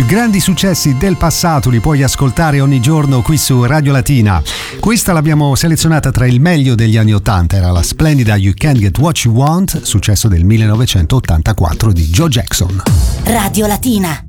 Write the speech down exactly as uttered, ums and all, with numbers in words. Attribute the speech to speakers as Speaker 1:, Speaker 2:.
Speaker 1: più grandi successi del passato li puoi ascoltare ogni giorno qui su Radio Latina. Questa l'abbiamo selezionata tra il meglio degli anni ottanta, era la splendida You Can't Get What You Want, successo del millenovecentottantaquattro di Joe Jackson.
Speaker 2: Radio Latina.